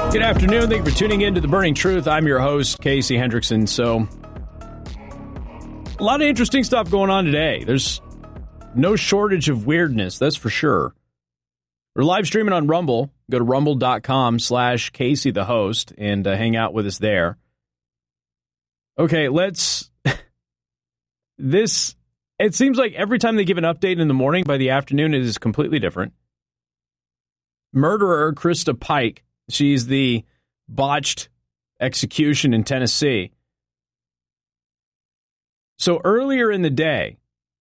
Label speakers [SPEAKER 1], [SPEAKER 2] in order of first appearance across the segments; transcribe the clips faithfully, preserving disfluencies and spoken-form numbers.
[SPEAKER 1] Good afternoon. Thank you for tuning in to The Burning Truth. I'm your host, Casey Hendrickson. So, a lot of interesting stuff going on today. There's no shortage of weirdness, that's for sure. We're live streaming on Rumble. Go to rumble.com slash Casey the host and uh, hang out with us there. Okay, let's... this... It seems like every time they give an update in the morning, by the afternoon it is completely different. Murderer Krista Pike, she's the botched execution in Tennessee. So earlier in the day,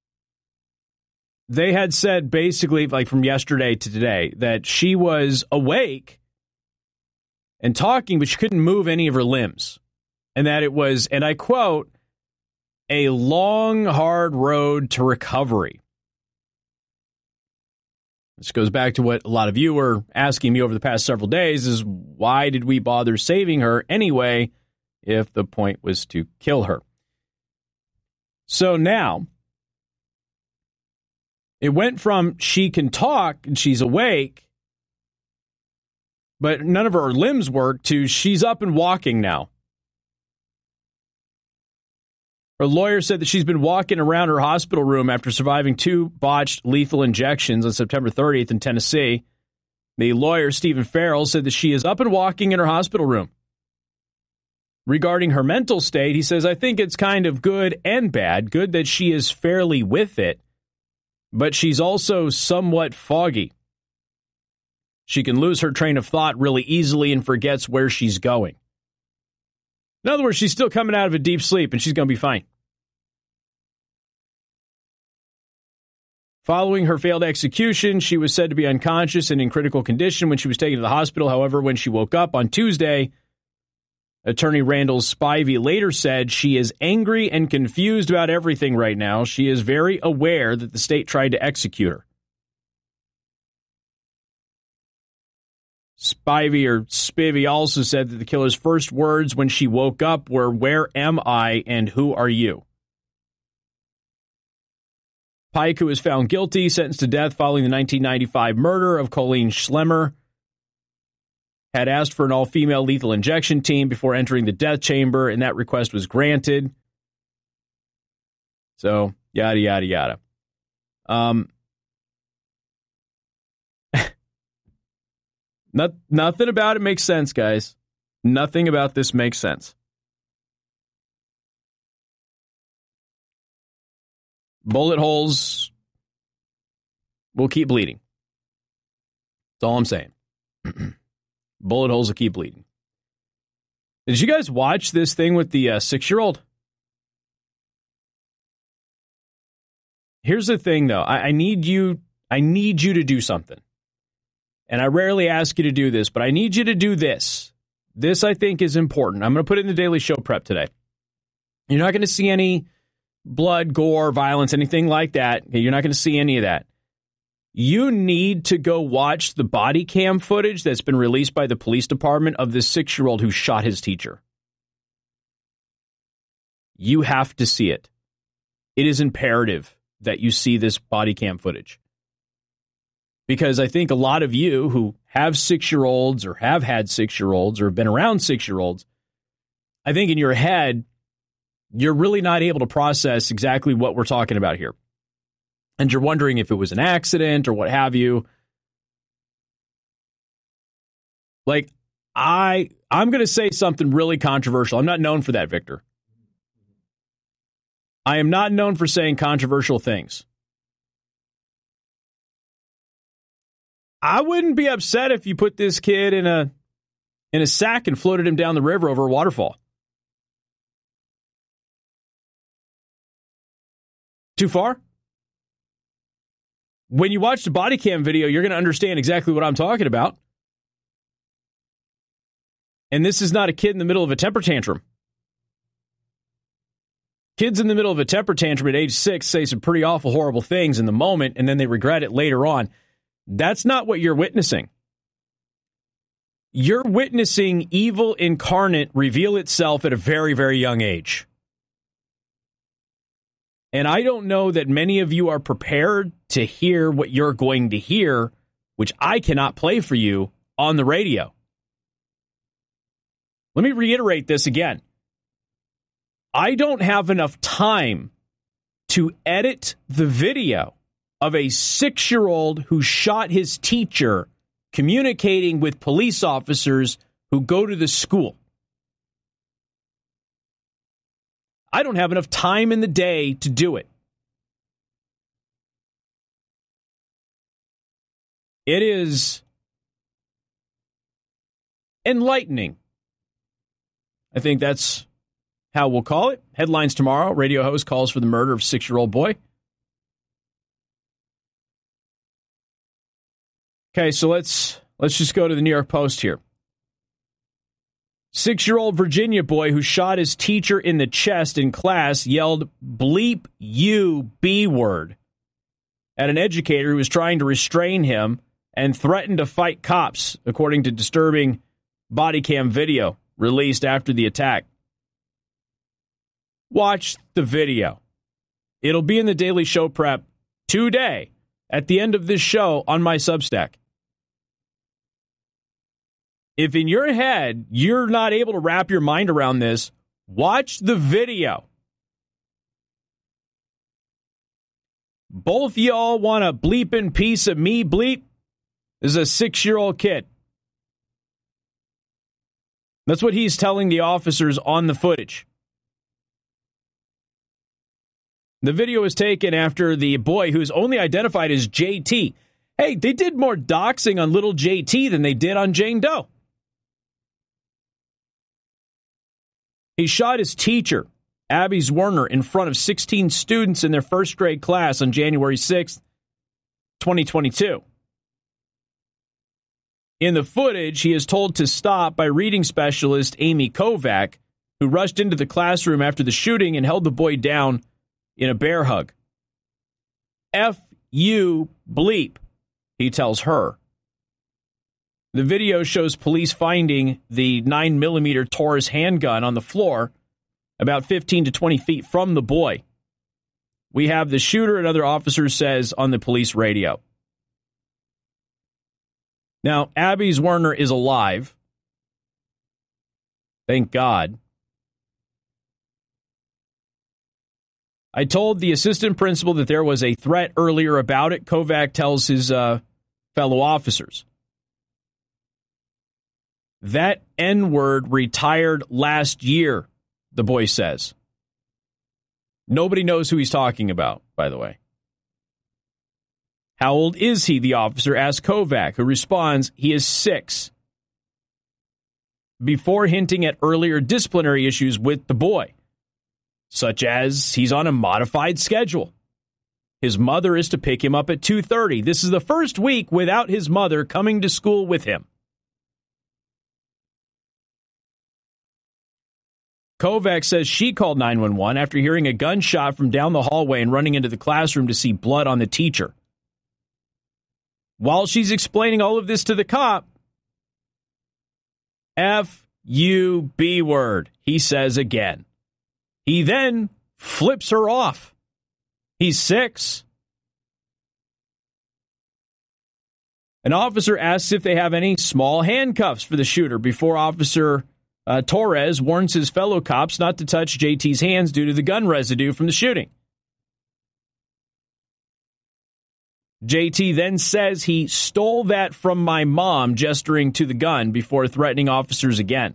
[SPEAKER 1] they had said basically, like from yesterday to today, that she was awake and talking, but she couldn't move any of her limbs. And that it was, and I quote, a long, hard road to recovery. This goes back to what a lot of you were asking me over the past several days, is why did we bother saving her anyway if the point was to kill her? So now, it went from she can talk and she's awake, but none of her limbs work, to she's up and walking now. Her lawyer said that she's been walking around her hospital room after surviving two botched lethal injections on September thirtieth in Tennessee. The lawyer, Stephen Farrell, said that she is up and walking in her hospital room. Regarding her mental state, he says, I think it's kind of good and bad. Good that she is fairly with it, but she's also somewhat foggy. She can lose her train of thought really easily and forgets where she's going. In other words, she's still coming out of a deep sleep, and she's going to be fine. Following her failed execution, she was said to be unconscious and in critical condition when she was taken to the hospital. However, when she woke up on Tuesday, attorney Randall Spivey later said she is angry and confused about everything right now. She is very aware that the state tried to execute her. Spivey or Spivey also said that the killer's first words when she woke up were, "Where am I and who are you?" Pike, who was found guilty, sentenced to death following the nineteen ninety-five murder of Colleen Schlemmer, had asked for an all-female lethal injection team before entering the death chamber, and that request was granted. So, yada, yada, yada. Um... Not, nothing about it makes sense, guys. Nothing about this makes sense. Bullet holes will keep bleeding. That's all I'm saying. Bullet holes will keep bleeding. Did you guys watch this thing with the uh, six-year-old? Here's the thing, though. I, I need you. I need you to do something. And I rarely ask you to do this, but I need you to do this. This, I think, is important. I'm going to put it in the Daily Show prep today. You're not going to see any blood, gore, violence, anything like that. You're not going to see any of that. You need to go watch the body cam footage that's been released by the police department of this six-year-old who shot his teacher. You have to see it. It is imperative that you see this body cam footage. Because I think a lot of you who have six-year-olds or have had six-year-olds or have been around six-year-olds, I think in your head, you're really not able to process exactly what we're talking about here. And you're wondering if it was an accident or what have you. Like, I, I'm going to say something really controversial. I'm not known for that, Victor. I am not known for saying controversial things. I wouldn't be upset if you put this kid in a in a sack and floated him down the river over a waterfall. Too far? When you watch the body cam video, you're going to understand exactly what I'm talking about. And this is not a kid in the middle of a temper tantrum. Kids in the middle of a temper tantrum at age six say some pretty awful, horrible things in the moment, and then they regret it later on. That's not what you're witnessing. You're witnessing evil incarnate reveal itself at a very, very young age. And I don't know that many of you are prepared to hear what you're going to hear, which I cannot play for you on the radio. Let me reiterate this again. I don't have enough time to edit the video of a six-year-old who shot his teacher communicating with police officers who go to the school. I don't have enough time in the day to do it. It is enlightening. I think that's how we'll call it. Headlines tomorrow. Radio host calls for the murder of six-year-old boy. Okay, so let's let's just go to the New York Post here. Six-year-old Virginia boy who shot his teacher in the chest in class yelled bleep you B word at an educator who was trying to restrain him and threatened to fight cops, according to disturbing body cam video released after the attack. Watch the video. It'll be in the Daily Show Prep today at the end of this show on my Substack. If in your head you're not able to wrap your mind around this, watch the video. Both y'all want a bleeping piece of me bleep? This is a six-year-old kid. That's what he's telling the officers on the footage. The video was taken after the boy, who's only identified as J T. Hey, they did more doxing on little J T than they did on Jane Doe. He shot his teacher, Abby Zwerner, in front of sixteen students in their first grade class on January sixth, twenty twenty-two. In the footage, he is told to stop by reading specialist Amy Kovac, who rushed into the classroom after the shooting and held the boy down in a bear hug. F you bleep, he tells her. The video shows police finding the nine millimeter Taurus handgun on the floor about fifteen to twenty feet from the boy. We have the shooter, another officer says on the police radio. Now, Abby Zwerner is alive. Thank God. I told the assistant principal that there was a threat earlier about it, Kovac tells his uh, fellow officers. That N-word retired last year, the boy says. Nobody knows who he's talking about, by the way. How old is he, the officer asks Kovac, who responds, he is six. Before hinting at earlier disciplinary issues with the boy, such as he's on a modified schedule. His mother is to pick him up at two thirty. This is the first week without his mother coming to school with him. Kovac says she called nine one one after hearing a gunshot from down the hallway and running into the classroom to see blood on the teacher. While she's explaining all of this to the cop, F U B word, he says again. He then flips her off. He's six. An officer asks if they have any small handcuffs for the shooter before Officer uh, Torres warns his fellow cops not to touch J T's hands due to the gun residue from the shooting. J T then says he stole that from my mom, gesturing to the gun before threatening officers again.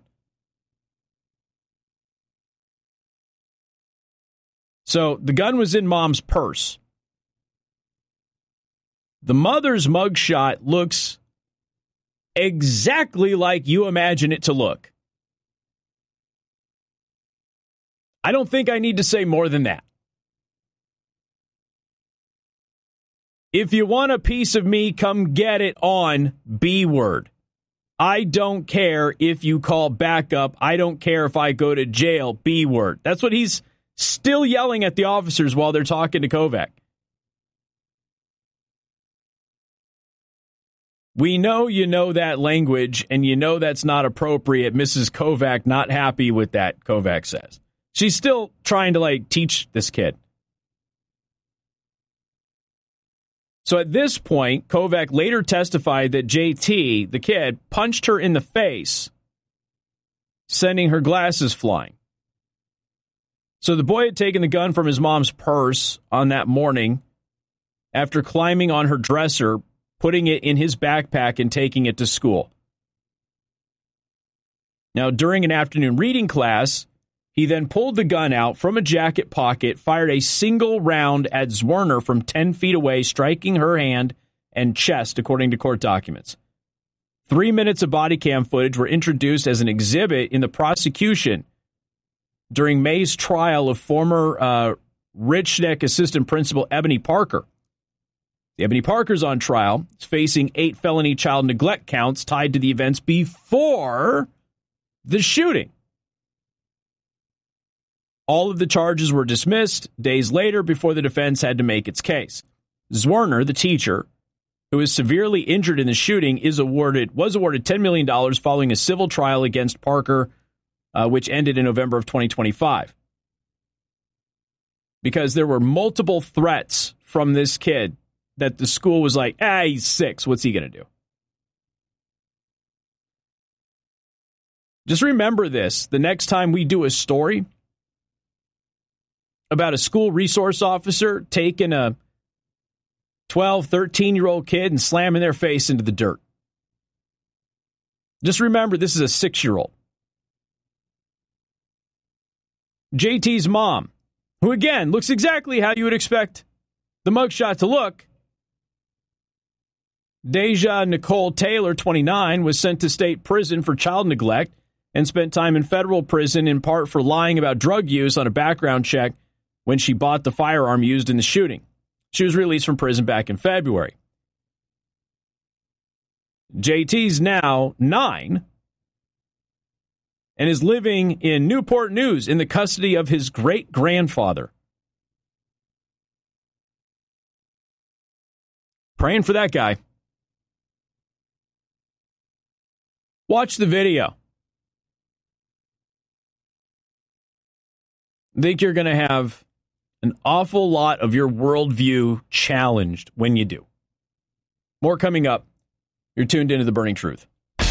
[SPEAKER 1] So the gun was in mom's purse. The mother's mugshot looks exactly like you imagine it to look. I don't think I need to say more than that. If you want a piece of me, come get it on B word. I don't care if you call backup. I don't care if I go to jail. B word. That's what he's still yelling at the officers while they're talking to Kovac. We know you know that language, and you know that's not appropriate. Missus Kovac not happy with that, Kovac says. She's still trying to, like, teach this kid. So at this point, Kovac later testified that J T, the kid, punched her in the face, sending her glasses flying. So the boy had taken the gun from his mom's purse on that morning after climbing on her dresser, putting it in his backpack and taking it to school. Now, during an afternoon reading class, he then pulled the gun out from a jacket pocket, fired a single round at Zwerner from ten feet away, striking her hand and chest, according to court documents. Three minutes of body cam footage were introduced as an exhibit in the prosecution during May's trial of former uh, Rich Neck assistant principal Ebony Parker. Ebony Parker's on trial, facing eight felony child neglect counts tied to the events before the shooting. All of the charges were dismissed days later before the defense had to make its case. Zwerner, the teacher, who is severely injured in the shooting, is awarded was awarded ten million dollars following a civil trial against Parker, uh, which ended in November of twenty twenty-five. Because there were multiple threats from this kid that the school was like, ah, he's six. What's he going to do? Just remember this. The next time we do a story about a school resource officer taking a twelve, thirteen-year-old kid and slamming their face into the dirt. Just remember, this is a six-year-old. J T's mom, who, again, looks exactly how you would expect the mugshot to look. Deja Nicole Taylor, twenty-nine, was sent to state prison for child neglect and spent time in federal prison in part for lying about drug use on a background check when she bought the firearm used in the shooting. She was released from prison back in February. J T's now nine and is living in Newport News in the custody of his great-grandfather. Praying for that guy. Watch the video. I think you're going to have an awful lot of your worldview challenged when you do. More coming up. You're tuned into The Burning Truth.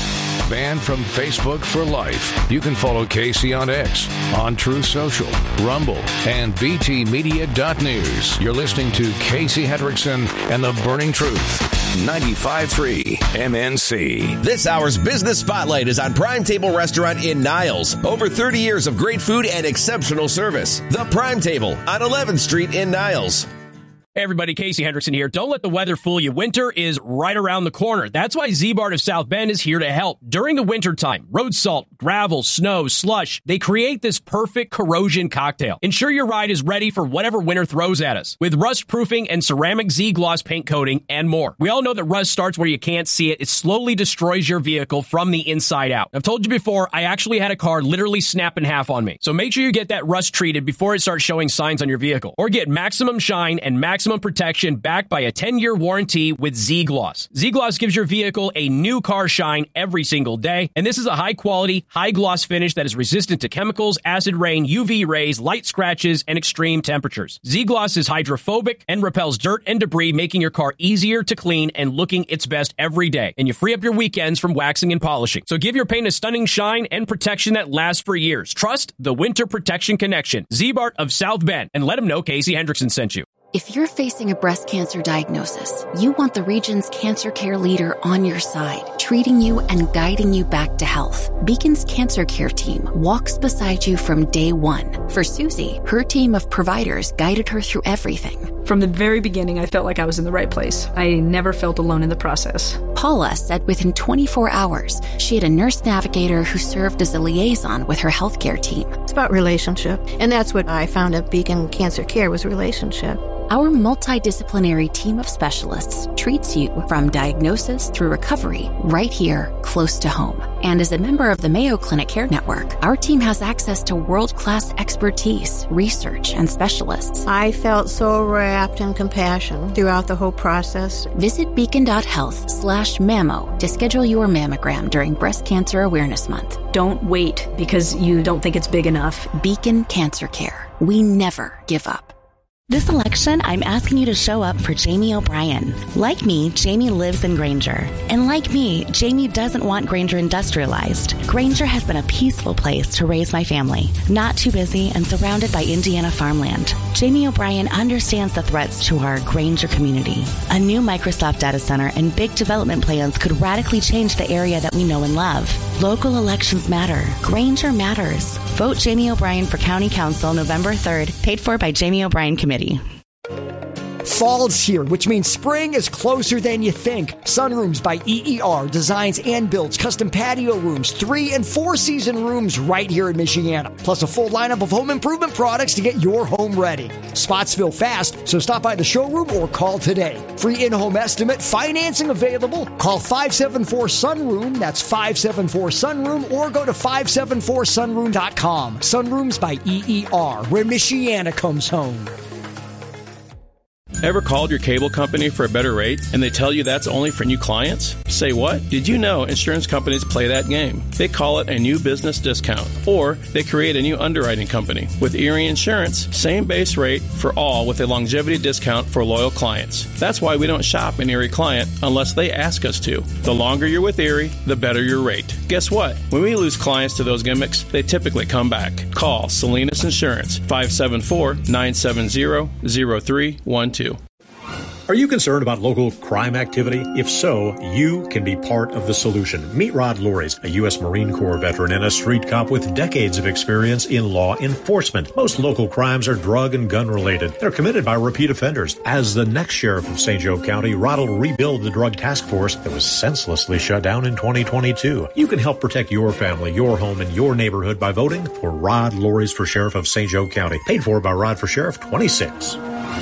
[SPEAKER 2] Banned from Facebook for life. You can follow Casey on X, on Truth Social, Rumble, and B T Media dot news. You're listening to Casey Hendrickson and The Burning Truth.
[SPEAKER 3] ninety-five point three M N C. This hour's Business Spotlight is on Prime Table Restaurant in Niles. Over thirty years of great food and exceptional service. The Prime Table on eleventh Street in Niles.
[SPEAKER 4] Hey everybody, Casey Hendrickson here. Don't let the weather fool you. Winter is right around the corner. That's why Z-Bart of South Bend is here to help. During the winter time, road salt, gravel, snow, slush, they create this perfect corrosion cocktail. Ensure your ride is ready for whatever winter throws at us. With rust proofing and ceramic Z-Gloss paint coating and more. We all know that rust starts where you can't see it. It slowly destroys your vehicle from the inside out. I've told you before, I actually had a car literally snap in half on me. So make sure you get that rust treated before it starts showing signs on your vehicle. Or get maximum shine and maximum Maximum protection backed by a ten-year warranty with Z-Gloss. Z-Gloss gives your vehicle a new car shine every single day, and this is a high-quality, high-gloss finish that is resistant to chemicals, acid rain, U V rays, light scratches, and extreme temperatures. Z-Gloss is hydrophobic and repels dirt and debris, making your car easier to clean and looking its best every day. And you free up your weekends from waxing and polishing. So give your paint a stunning shine and protection that lasts for years. Trust the Winter Protection Connection. Z-Bart of South Bend, and let them know Casey Hendrickson sent you.
[SPEAKER 5] If you're facing a breast cancer diagnosis, you want the region's cancer care leader on your side, treating you and guiding you back to health. Beacon's Cancer Care team walks beside you from day one. For Susie, her team of providers guided her through everything.
[SPEAKER 6] From the very beginning, I felt like I was in the right place. I never felt alone in the process.
[SPEAKER 5] Paula said within twenty-four hours, she had a nurse navigator who served as a liaison with her healthcare team.
[SPEAKER 7] It's about relationship, and that's what I found at Beacon Cancer Care was relationship.
[SPEAKER 5] Our multidisciplinary team of specialists treats you from diagnosis through recovery right here, close to home. And as a member of the Mayo Clinic Care Network, our team has access to world-class expertise, research, and specialists.
[SPEAKER 7] I felt so wrapped in compassion throughout the whole process.
[SPEAKER 5] Visit beacon.health slash mammo to schedule your mammogram during Breast Cancer Awareness Month.
[SPEAKER 6] Don't wait because you don't think it's big enough.
[SPEAKER 5] Beacon Cancer Care. We never give up.
[SPEAKER 8] This election, I'm asking you to show up for Jamie O'Brien. Like me, Jamie lives in Granger. And like me, Jamie doesn't want Granger industrialized. Granger has been a peaceful place to raise my family, not too busy and surrounded by Indiana farmland. Jamie O'Brien understands the threats to our Granger community. A new Microsoft data center and big development plans could radically change the area that we know and love. Local elections matter. Granger matters. Vote Jamie O'Brien for County Council November third, paid for by Jamie O'Brien Committee.
[SPEAKER 9] Fall's here, which means spring is closer than you think. Sunrooms by E E R designs and builds custom patio rooms, three and four season rooms right here in Michiana. Plus a full lineup of home improvement products to get your home ready. Spots fill fast, so stop by the showroom or call today. Free in-home estimate, financing available. Call five seven four sunroom, that's five seven four sunroom, or go to five seven four sunroom dot com. Sunrooms by E E R, where Michiana comes home.
[SPEAKER 10] Ever called your cable company for a better rate and they tell you that's only for new clients? Say what? Did you know insurance companies play that game? They call it a new business discount, or they create a new underwriting company. With Erie Insurance, same base rate for all with a longevity discount for loyal clients. That's why we don't shop an Erie client unless they ask us to. The longer you're with Erie, the better your rate. Guess what? When we lose clients to those gimmicks, they typically come back. Call Salinas Insurance, five seven four, nine seven zero, zero three one two.
[SPEAKER 11] Are you concerned about local crime activity? If so, you can be part of the solution. Meet Rod Loris, a U S Marine Corps veteran and a street cop with decades of experience in law enforcement. Most local crimes are drug and gun related. They're committed by repeat offenders. As the next sheriff of Saint Joe County, Rod will rebuild the drug task force that was senselessly shut down in twenty twenty-two. You can help protect your family, your home, and your neighborhood by voting for Rod Loris for Sheriff of Saint Joe County. Paid for by Rod for Sheriff twenty-six.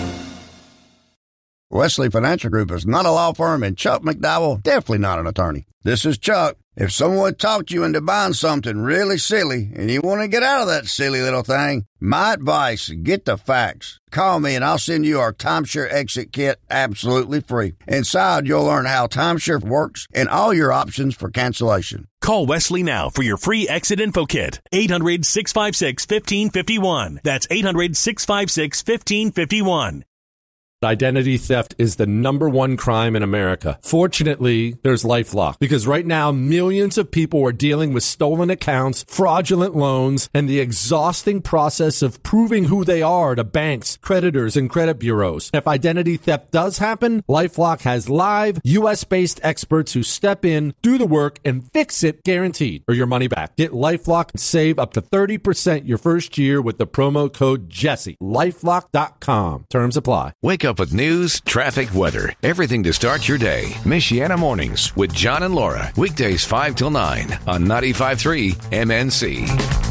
[SPEAKER 12] Wesley Financial Group is not a law firm, and Chuck McDowell definitely not an attorney. This is Chuck. If someone talked you into buying something really silly and you want to get out of that silly little thing, my advice, get the facts. Call me and I'll send you our timeshare exit kit absolutely free. Inside, you'll learn how timeshare works and all your options for cancellation.
[SPEAKER 13] Call Wesley now for your free exit info kit. eight hundred, six five six, one five five one. That's eight hundred, six five six, one five five one.
[SPEAKER 14] Identity theft is the number one crime in America. Fortunately, there's LifeLock, because right now millions of people are dealing with stolen accounts, fraudulent loans, and the exhausting process of proving who they are to banks, creditors, and credit bureaus. If identity theft does happen, LifeLock has live U S-based experts who step in, do the work, and fix it guaranteed, or your money back. Get LifeLock and save up to thirty percent your first year with the promo code Jesse. LifeLock dot com. Terms apply.
[SPEAKER 2] Wake up with news, traffic, weather, everything to start your day. Michiana Mornings with John and Laura. Weekdays five till nine on ninety-five point three M N C.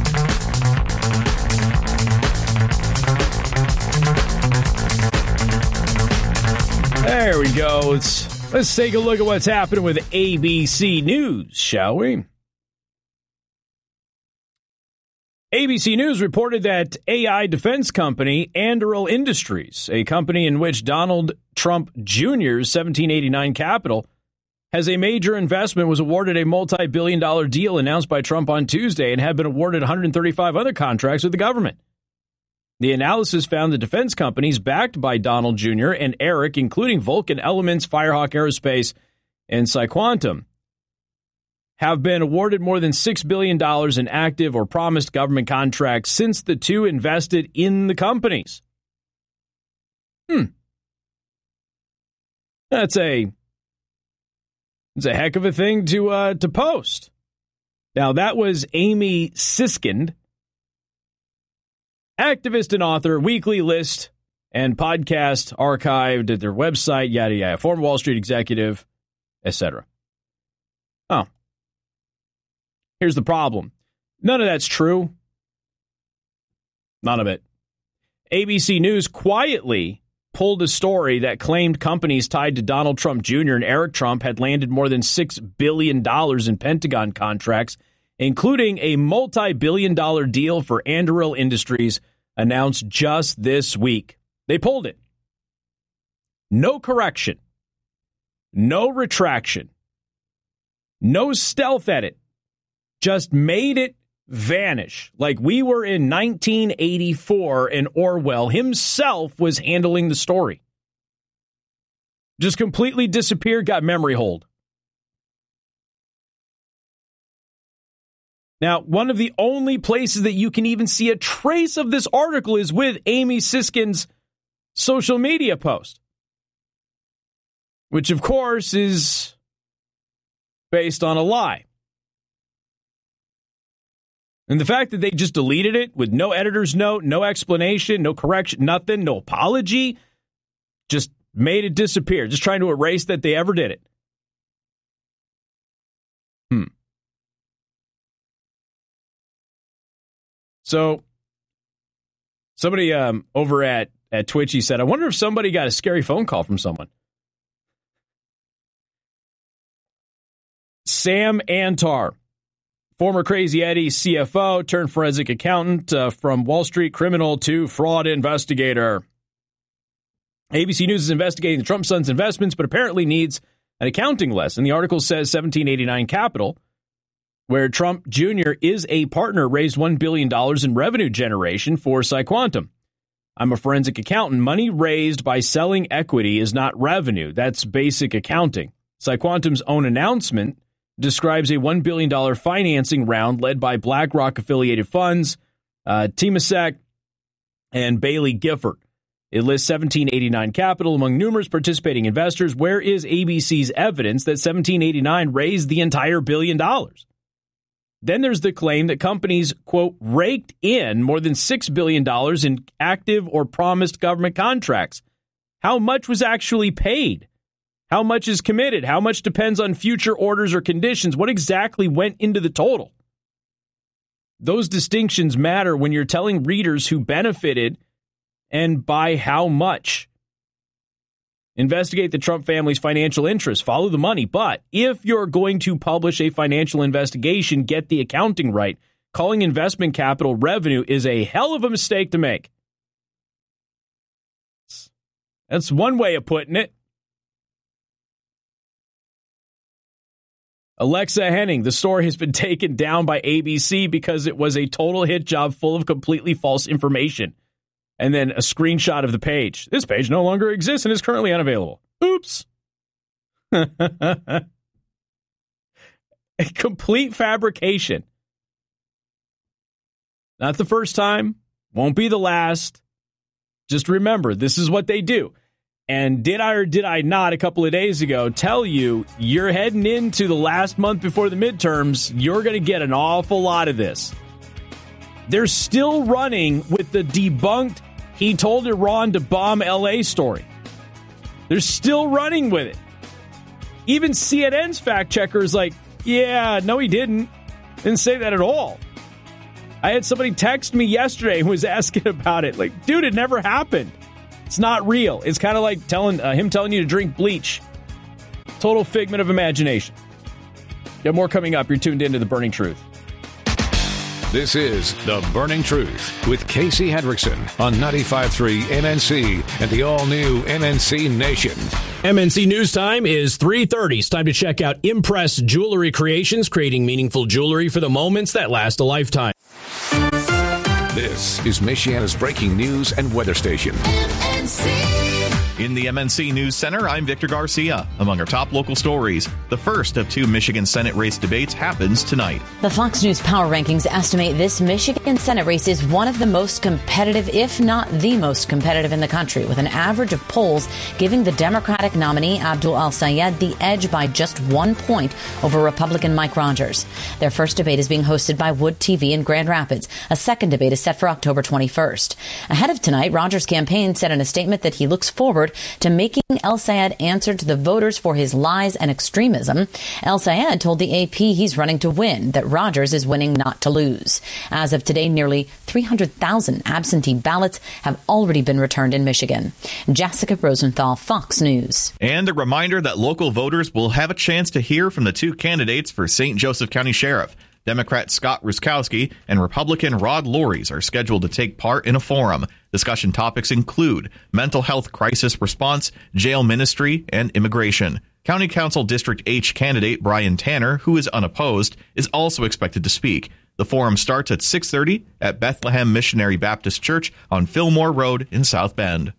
[SPEAKER 1] There we go. Let's, let's take a look at what's happening with A B C News, shall we? A B C News reported that A I defense company Anduril Industries, a company in which Donald Trump Junior's seventeen eighty-nine Capitol has a major investment, was awarded a multi-billion dollar deal announced by Trump on Tuesday and had been awarded one hundred thirty-five other contracts with the government. The analysis found the defense companies backed by Donald Junior and Eric, including Vulcan Elements, Firehawk Aerospace, and PsiQuantum, have been awarded more than six billion dollars in active or promised government contracts since the two invested in the companies. Hmm. That's a, that's a heck of a thing to uh, to post. Now, that was Amy Siskind, activist and author, Weekly List and podcast archived at their website, yada, yada, former Wall Street executive, et cetera. Oh. Here's the problem. None of that's true. None of it. A B C News quietly pulled a story that claimed companies tied to Donald Trump Junior and Eric Trump had landed more than six billion dollars in Pentagon contracts, including a multi-billion dollar deal for Anduril Industries announced just this week. They pulled it. No correction. No retraction. No stealth edit. Just made it vanish like we were in nineteen eighty-four and Orwell himself was handling the story. Just completely disappeared, got memory hold. Now, one of the only places that you can even see a trace of this article is with Amy Siskin's social media post, which, of course, is based on a lie. And the fact that they just deleted it with no editor's note, no explanation, no correction, nothing, no apology, just made it disappear, just trying to erase that they ever did it. Hmm. So, somebody um, over at, at Twitchy said, I wonder if somebody got a scary phone call from someone. Sam Antar, former Crazy Eddie C F O turned forensic accountant, uh, from Wall Street criminal to fraud investigator. A B C News is investigating the Trump son's investments, but apparently needs an accounting lesson. The article says seventeen eighty-nine Capital, where Trump Junior is a partner, raised one billion dollars in revenue generation for PsiQuantum. I'm a forensic accountant. Money raised by selling equity is not revenue. That's basic accounting. PsiQuantum's own announcement describes a one billion dollars financing round led by BlackRock-affiliated funds, uh, Temasek, and Bailey Gifford. It lists seventeen eighty-nine Capital among numerous participating investors. Where is A B C's evidence that seventeen eighty-nine raised the entire billion dollars? Then there's the claim that companies, quote, raked in more than six billion dollars in active or promised government contracts. How much was actually paid? How much is committed? How much depends on future orders or conditions? What exactly went into the total? Those distinctions matter when you're telling readers who benefited and by how much. Investigate the Trump family's financial interests. Follow the money. But if you're going to publish a financial investigation, get the accounting right. Calling investment capital revenue is a hell of a mistake to make. That's one way of putting it. Alexa Henning, the story has been taken down by A B C because it was a total hit job full of completely false information. And then a screenshot of the page. This page no longer exists and is currently unavailable. Oops. A complete fabrication. Not the first time. Won't be the last. Just remember, this is what they do. And did I or did I not a couple of days ago tell you you're heading into the last month before the midterms, you're going to get an awful lot of this. They're still running with the debunked he told Iran to bomb L A story. They're still running with it. Even C N N's fact checker is like, yeah, no, he didn't. Didn't say that at all. I had somebody text me yesterday who was asking about it. Like, dude, it never happened. It's not real. It's kind of like telling uh, him telling you to drink bleach. Total figment of imagination. Got more coming up. You're tuned into The Burning Truth.
[SPEAKER 2] This is The Burning Truth with Casey Hendrickson on ninety-five point three M N C and the all-new M N C Nation.
[SPEAKER 4] M N C News Time is three thirty. It's time to check out Impress Jewelry Creations, creating meaningful jewelry for the moments that last a lifetime.
[SPEAKER 2] This is Michiana's breaking news and weather station.
[SPEAKER 15] M N C. In the M N C News Center, I'm Victor Garcia. Among our top local stories, the first of two Michigan Senate race debates happens tonight.
[SPEAKER 16] The Fox News Power Rankings estimate this Michigan Senate race is one of the most competitive, if not the most competitive in the country, with an average of polls giving the Democratic nominee Abdul El-Sayed the edge by just one point over Republican Mike Rogers. Their first debate is being hosted by Wood T V in Grand Rapids. A second debate is set for October twenty-first. Ahead of tonight, Rogers' campaign said in a statement that he looks forward to making El-Sayed answer to the voters for his lies and extremism. El-Sayed told the A P he's running to win, that Rogers is winning not to lose. As of today, nearly three hundred thousand absentee ballots have already been returned in Michigan. Jessica Rosenthal, Fox News.
[SPEAKER 15] And a reminder that local voters will have a chance to hear from the two candidates for Saint Joseph County Sheriff. Democrat Scott Ruskowski and Republican Rod Lories are scheduled to take part in a forum. Discussion topics include mental health crisis response, jail ministry, and immigration. County Council District H candidate Brian Tanner, who is unopposed, is also expected to speak. The forum starts at six thirty at Bethlehem Missionary Baptist Church on Fillmore Road in South Bend.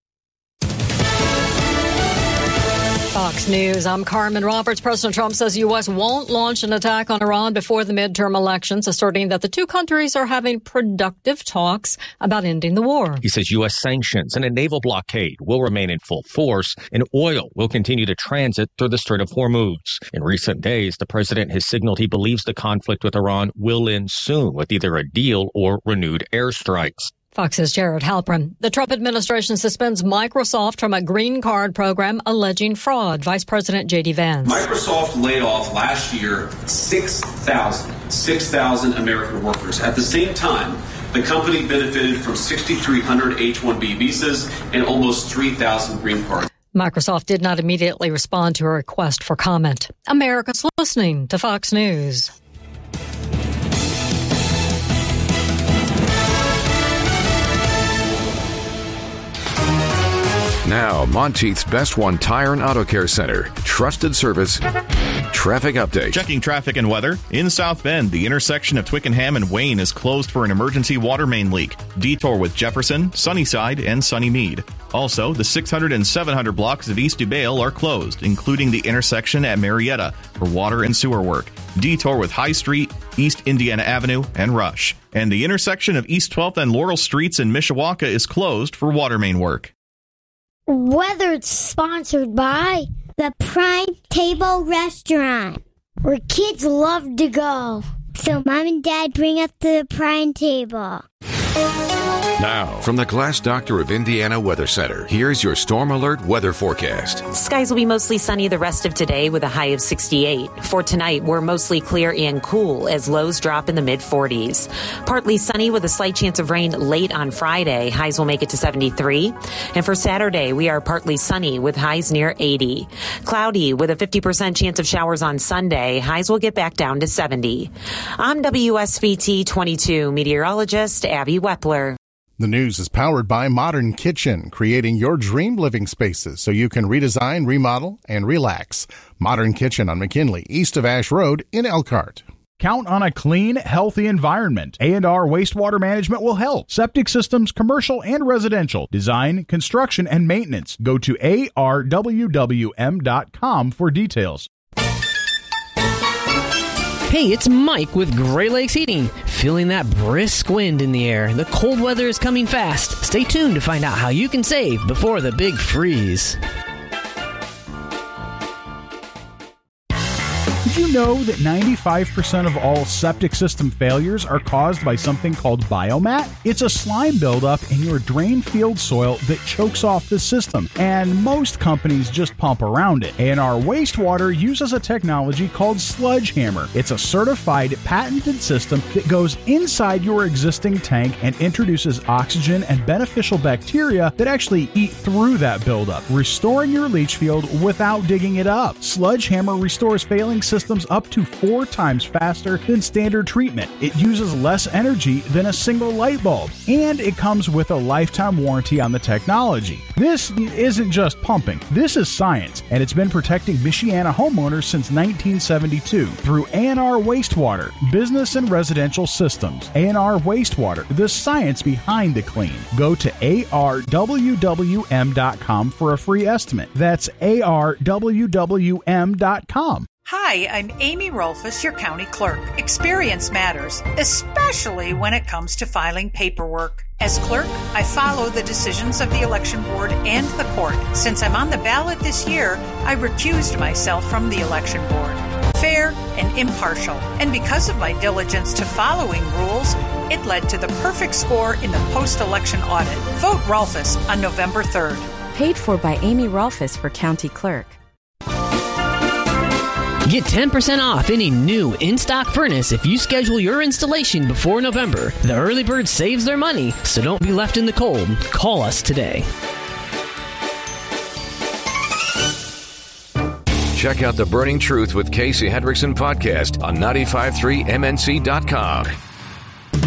[SPEAKER 17] Fox News, I'm Carmen Roberts. President Trump says the U S won't launch an attack on Iran before the midterm elections, asserting that the two countries are having productive talks about ending the war.
[SPEAKER 18] He says U S sanctions and a naval blockade will remain in full force, and oil will continue to transit through the Strait of Hormuz. In recent days, the president has signaled he believes the conflict with Iran will end soon with either a deal or renewed airstrikes.
[SPEAKER 17] Fox's Jared Halpern. The Trump administration suspends Microsoft from a green card program alleging fraud. Vice President J D Vance.
[SPEAKER 19] Microsoft laid off last year six thousand, six thousand American workers. At the same time, the company benefited from six thousand three hundred H one B visas and almost three thousand green cards.
[SPEAKER 17] Microsoft did not immediately respond to a request for comment. America's listening to Fox News.
[SPEAKER 2] Now, Monteith's Best One Tire and Auto Care Center. Trusted service. Traffic update.
[SPEAKER 15] Checking traffic and weather. In South Bend, the intersection of Twickenham and Wayne is closed for an emergency water main leak. Detour with Jefferson, Sunnyside, and Sunnymead. Also, the six hundred and seven hundred blocks of East Dubail are closed, including the intersection at Marietta for water and sewer work. Detour with High Street, East Indiana Avenue, and Rush. And the intersection of East twelfth and Laurel Streets in Mishawaka is closed for water main work.
[SPEAKER 20] Weather sponsored by the Prime Table Restaurant, where kids love to go. So Mom and Dad bring us to the Prime Table.
[SPEAKER 2] Now, from the Glass Doctor of Indiana Weather Center, here's your Storm Alert weather forecast.
[SPEAKER 21] Skies will be mostly sunny the rest of today with a high of sixty-eight. For tonight, we're mostly clear and cool as lows drop in the mid forties. Partly sunny with a slight chance of rain late on Friday. Highs will make it to seventy-three. And for Saturday, we are partly sunny with highs near eighty. Cloudy with a fifty percent chance of showers on Sunday. Highs will get back down to seventy. I'm W S B T twenty-two meteorologist Abby Wepler.
[SPEAKER 22] The news is powered by Modern Kitchen, creating your dream living spaces so you can redesign, remodel, and relax. Modern Kitchen on McKinley, east of Ash Road in Elkhart.
[SPEAKER 23] Count on a clean, healthy environment. A and R Wastewater Management will help. Septic systems, commercial and residential. Design, construction, and maintenance. Go to A R W W M dot com for details.
[SPEAKER 24] Hey, it's Mike with Gray Lakes Heating. Feeling that brisk wind in the air. The cold weather is coming fast. Stay tuned to find out how you can save before the big freeze.
[SPEAKER 23] Did you know that ninety-five percent of all septic system failures are caused by something called biomat? It's a slime buildup in your drain field soil that chokes off the system, and most companies just pump around it. A and R Wastewater uses a technology called Sludge Hammer. It's a certified, patented system that goes inside your existing tank and introduces oxygen and beneficial bacteria that actually eat through that buildup, restoring your leach field without digging it up. Sludge Hammer restores failing systems up to four times faster than standard treatment. It uses less energy than a single light bulb, and it comes with a lifetime warranty on the technology. This isn't just pumping. This is science, and it's been protecting Michiana homeowners since nineteen seventy-two through A and R Wastewater, business and residential systems. A and R Wastewater, the science behind the clean. Go to A R W W M dot com for a free estimate. That's A R W W M dot com.
[SPEAKER 25] Hi, I'm Amy Rolfus, your county clerk. Experience matters, especially when it comes to filing paperwork. As clerk, I follow the decisions of the election board and the court. Since I'm on the ballot this year, I recused myself from the election board. Fair and impartial. And because of my diligence to following rules, it led to the perfect score in the post-election audit. Vote Rolfus on November third.
[SPEAKER 26] Paid for by Amy Rolfus for county clerk.
[SPEAKER 24] Get ten percent off any new in-stock furnace if you schedule your installation before November. The early bird saves their money, so don't be left in the cold. Call us today.
[SPEAKER 2] Check out The Burning Truth with Casey Hendrickson podcast on nine five three M N C dot com.